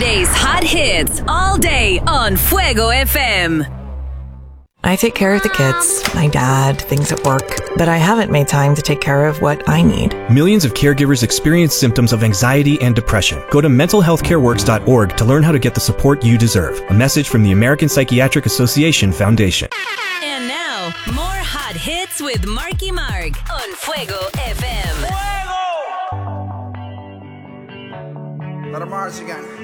Today's hot hits all day on Fuego FM. I take care of the kids, my dad, things at work, but I haven't made time to take care of what I need. Millions of caregivers experience symptoms of anxiety and depression. Go to mentalhealthcareworks.org to learn how to get the support you deserve. A message from the American Psychiatric Association Foundation. And now, more hot hits with Marky Mark on Fuego FM. Let her Mars again.